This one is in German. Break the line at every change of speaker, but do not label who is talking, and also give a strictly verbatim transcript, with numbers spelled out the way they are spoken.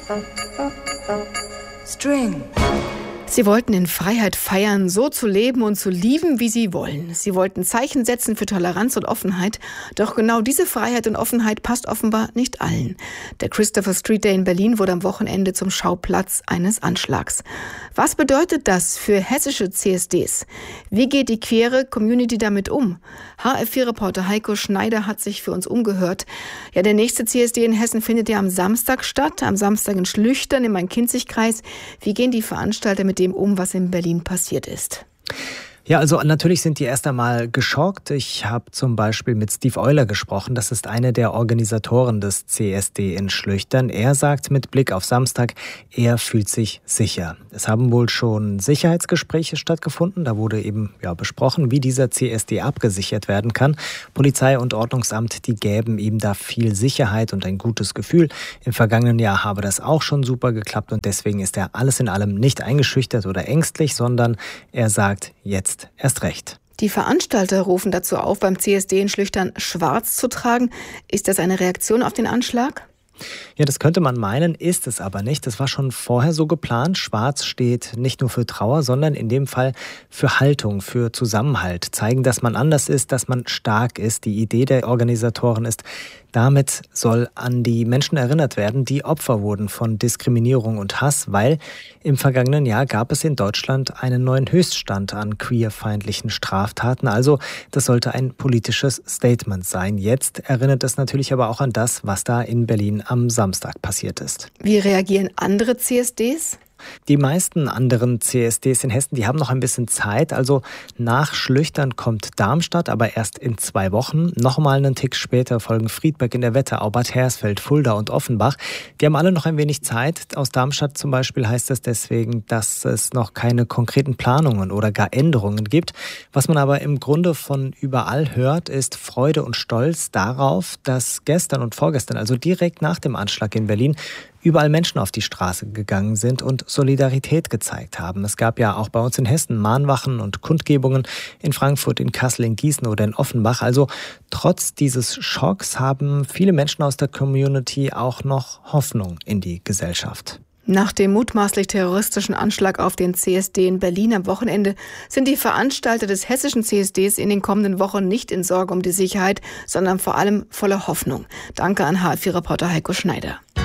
String.
Sie wollten in Freiheit feiern, so zu leben und zu lieben, wie sie wollen. Sie wollten Zeichen setzen für Toleranz und Offenheit. Doch genau diese Freiheit und Offenheit passt offenbar nicht allen. Der Christopher Street Day in Berlin wurde am Wochenende zum Schauplatz eines Anschlags. Was bedeutet das für hessische C S Ds? Wie geht die queere Community damit um? H F vier Reporter Heiko Schneider hat sich für uns umgehört. Ja, der nächste C S D in Hessen findet ja am Samstag statt. Am Samstag in Schlüchtern im Main-Kinzig-Kreis. Wie gehen die Veranstalter mit dem um, was in Berlin passiert ist?
Ja, also natürlich sind die erst einmal geschockt. Ich habe zum Beispiel mit Steve Euler gesprochen. Das ist einer der Organisatoren des C S D in Schlüchtern. Er sagt mit Blick auf Samstag, er fühlt sich sicher. Es haben wohl schon Sicherheitsgespräche stattgefunden. Da wurde eben ja besprochen, wie dieser C S D abgesichert werden kann. Polizei und Ordnungsamt, die gäben ihm da viel Sicherheit und ein gutes Gefühl. Im vergangenen Jahr habe das auch schon super geklappt und deswegen ist er alles in allem nicht eingeschüchtert oder ängstlich, sondern er sagt, jetzt erst recht.
Die Veranstalter rufen dazu auf, beim C S D in Schlüchtern schwarz zu tragen. Ist das eine Reaktion auf den Anschlag?
Ja, das könnte man meinen, ist es aber nicht. Das war schon vorher so geplant. Schwarz steht nicht nur für Trauer, sondern in dem Fall für Haltung, für Zusammenhalt. Zeigen, dass man anders ist, dass man stark ist. Die Idee der Organisatoren ist, damit soll an die Menschen erinnert werden, die Opfer wurden von Diskriminierung und Hass, weil im vergangenen Jahr gab es in Deutschland einen neuen Höchststand an queerfeindlichen Straftaten. Also das sollte ein politisches Statement sein. Jetzt erinnert es natürlich aber auch an das, was da in Berlin am Samstag passiert ist.
Wie reagieren andere C S Ds?
Die meisten anderen C S Ds in Hessen, die haben noch ein bisschen Zeit. Also nach Schlüchtern kommt Darmstadt, aber erst in zwei Wochen. Nochmal einen Tick später folgen Friedberg in der Wetterau, Bad Hersfeld, Fulda und Offenbach. Die haben alle noch ein wenig Zeit. Aus Darmstadt zum Beispiel heißt es deswegen, dass es noch keine konkreten Planungen oder gar Änderungen gibt. Was man aber im Grunde von überall hört, ist Freude und Stolz darauf, dass gestern und vorgestern, also direkt nach dem Anschlag in Berlin, überall Menschen auf die Straße gegangen sind und Solidarität gezeigt haben. Es gab ja auch bei uns in Hessen Mahnwachen und Kundgebungen in Frankfurt, in Kassel, in Gießen oder in Offenbach. Also trotz dieses Schocks haben viele Menschen aus der Community auch noch Hoffnung in die Gesellschaft.
Nach dem mutmaßlich terroristischen Anschlag auf den C S D in Berlin am Wochenende sind die Veranstalter des hessischen C S Ds in den kommenden Wochen nicht in Sorge um die Sicherheit, sondern vor allem voller Hoffnung. Danke an H F vier Reporter Heiko Schneider.